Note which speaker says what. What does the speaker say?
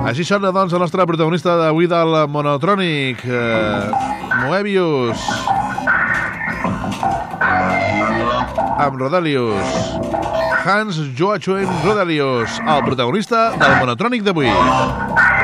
Speaker 1: Així sona, doncs, el nostre protagonista d'avui del Monotrònic, Moebius, amb Rodelius. Hans Joachim Rodelius, el protagonista del Monotrònic d'avui.